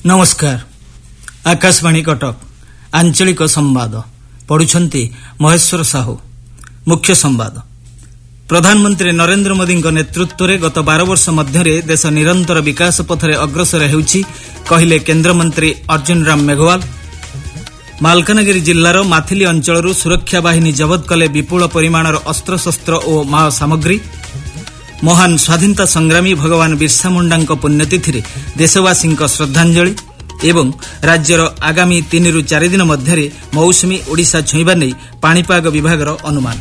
नमस्कार। आकाशवाणी कटक आंचलिक संवाद पढ़ुछंती महेश्वर साहू। मुख्य संवाद। प्रधानमंत्री नरेंद्र मोदी नेतृत्व में गत 12 वर्ष मध्य देश निरंतर विकास पथरे अग्रसर हेउछि कहिले केन्द्रमंत्री अर्जुन राम मेघवाल। मालकानगिरी जिल्लार माथिली अंचल सुरक्षा बाहिनी जबत कले विपुल परिमाणर अस्त्रशस्त्र और माओ सामग्री। महान स्वाधीनता संग्रामी भगवान बिरसा मुंडा पुण्यतिथि देशवासी श्रद्धांजलि एवं राज्यर आगामी 3 ରୁ 4 दिन मध्य मौसुमी ओडिशा छुईबा नहीं पाणीपाग विभागर अनुमान।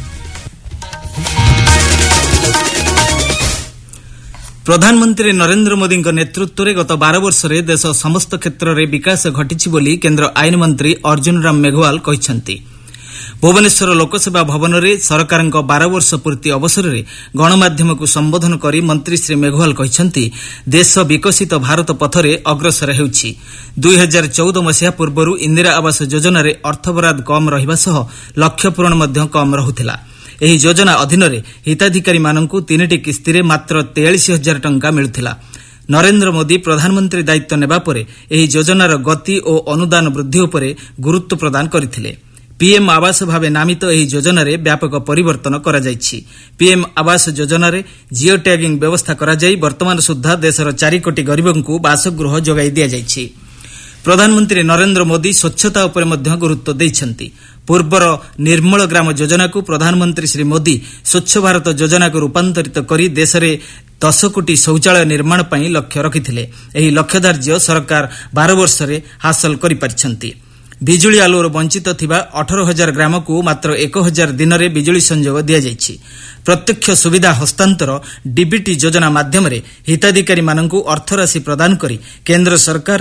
प्रधानमंत्री नरेंद्र मोदी नेतृत्व में गत 12 वर्ष में देश समस्त क्षेत्र में विकास घटी बोली केन्द्र आईन मंत्री अर्जुन राम मेघवाल कहिसंती। भुवनेश्वर लोकसेवा भवन में सरकार 12 वर्ष पूर्ति अवसर में गणमाध्यम को संबोधन कर मंत्री श्री मेघवाल कहिसंती देश विकसित भारत पथरे अग्रसर हेउछि। 2014 मसीहा पूर्व इंदिरा आवास योजना रे अर्थबराद कम रहिबा सह लक्ष्य पूरण मध्य कम रहुथिला। एही योजना अधीन रे हिताधिकारी माननकु 3टी किस्ती रे मात्र 43,000 टंका मिलुथिला। नरेंद्र मोदी प्रधानमंत्री दायित्व नेबा परे एही योजनार गति और अनुदान वृद्धि उपरे गुरुत्व प्रदान करथिले। पीएम आवास भावे नामित एही योजना रे व्यापक परिवर्तन करा जायछि। पीएम आवास योजना रे जियो टैगिंग व्यवस्था करा जाई वर्तमान सुद्धा देशर 4 कोटी गरीबंकु बासगृह जोगाई दिया जायछि। प्रधानमंत्री नरेंद्र मोदी स्वच्छता उपरे मध्य गुरुत्व दैछंती। पूर्वर निर्मल ग्राम योजना को प्रधानमंत्री श्री मोदी स्वच्छ भारत योजना को रूपांतरित करी देश में 10 कोटी शौचालय निर्माण पई लक्ष्य रखिथिले। एही लक्ष्य धार्य सरकार 12 वर्ष रे हासिल करि पारिछंती। बिजुली आलोर वंचित थिबा 18,000 ग्राम को मात्र 1,000 दिन में बिजुली संयोग दिया जायछि। प्रत्यक्ष सुविधा हस्तांतर डीबीटी योजना माध्यम हिताधिकारी माननकु अर्थराशि प्रदान करी केंद्र सरकार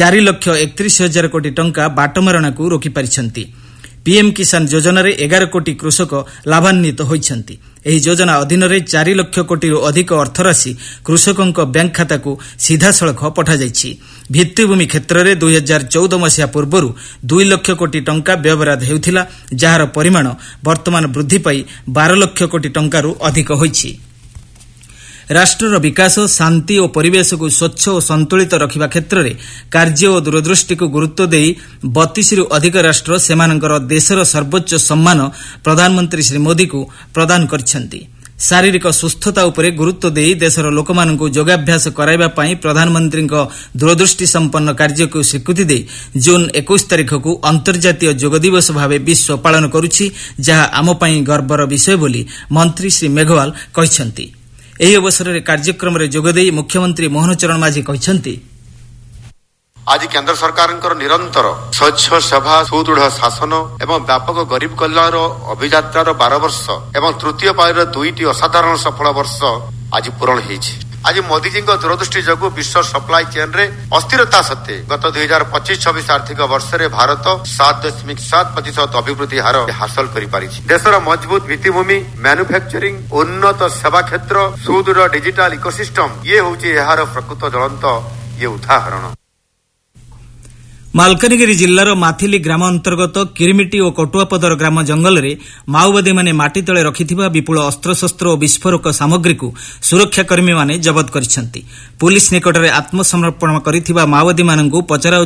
4,31,000 कोटी टंका बाटमारणा को रोकी पारिछंती। पीएम किसान योजना रे 11 कोटी कृषक लाभान्वित होइछंती। एही योजना अधीन रे 4 लाख कोटी अधिक अर्थराशि कृषकों बैंक खाता को सीधा सड़क पठा जायछि। भित्तिभूमि क्षेत्र में 2014 मसीहा पूर्व 2 लाख कोटी टंका व्यवहार हेउथिला, जहार परिमाण वर्तमान वृद्धि पाई 12 लाख कोटी टंकारु अधिक होइछि। राष्ट्रर विकास शांति और परिवेश को स्वच्छ और संतुलित रखिबा क्षेत्र में कार्य और दूरदृष्टि को गुरुत्व देई 32 रु अधिक राष्ट्र सेमानकर देशर सर्वोच्च सम्मान प्रधानमंत्री श्री मोदी को प्रदान करछंती। शारीरिक सुस्थता उपरे गुरुत्व देई देशर लोकमाननकु योगाभ्यास कराइबा पई प्रधानमंत्री दूरदृष्टि संपन्न कार्य को स्वीकृति दे जून 21 तारिख को अंतर्जातीय योग दिवस भावे विश्व पालन करुछि, जहा आम पई गर्वर विषय बोली मंत्री श्री मेघवाल कहिसंती। एही अवसर में कार्यक्रम रे जोगदेई मुख्यमंत्री मोहन चरण माझी कहिसंती आज केंद्र सरकार निरंतर स्वच्छ सेवा सुदृढ़ शासन एवं व्यापक गरीब कल्याण अभियात्रार 12 वर्ष एवं तृतीय पायर 2टी असाधारण सफल वर्ष आज पूरण होइछि। आज मोदी जी दूरदृष्टि जगु विश्व सप्लाई चेन रे अस्थिरता सत्ते गत 2025-26 आर्थिक वर्ष रे भारत 7.7% अभिवृद्धि हार हासिल करि पारिछि। देशर मजबूत भित्तिभूमि, मैन्युफैक्चरिंग, उन्नत सेवा क्षेत्र, सुदृढ़ डिजिटल इकोसिस्टम ये होछि एहार प्रकृत ज्वलंत ये उदाहरण। मालकानगिरी जिल्लार माथिली ग्राम अंतर्गत किरिमिटी और कटुआपदर ग्राम जंगल में माओवादी माने माटी तले रखिथिबा विपुल अस्त्रशस्त्र और विस्फोरक सामग्री को सुरक्षाकर्मी माने जबत करिसंती। पुलिस निकटरे आत्मसमर्पण करिथिबा माओवादी माननकु पचरा